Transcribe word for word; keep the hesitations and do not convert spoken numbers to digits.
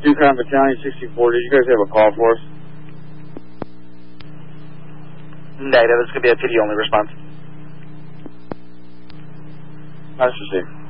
Yukon Battalion sixty-four, did you guys have a call for us? Negative, it's going to be a P D only response. That's the same.